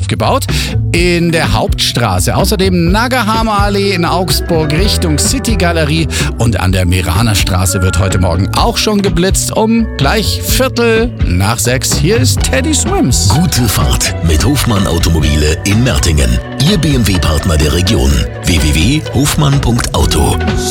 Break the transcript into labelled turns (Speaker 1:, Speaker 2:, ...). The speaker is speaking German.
Speaker 1: ausgebaut. In der Hauptstraße. Außerdem Nagahama Allee in Augsburg Richtung City Galerie. Und an der Meraner Straße wird heute Morgen auch schon geblitzt um gleich 5:45. Hier ist Teddy Swims.
Speaker 2: Gute Fahrt mit Hofmann Automobile in Mertingen. Ihr BMW-Partner der Region. www.hofmann.auto